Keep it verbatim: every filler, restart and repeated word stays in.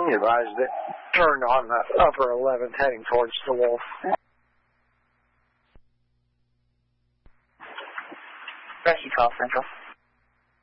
You advised it turned on the upper eleventh heading towards the Wolf. Rescue call, Central.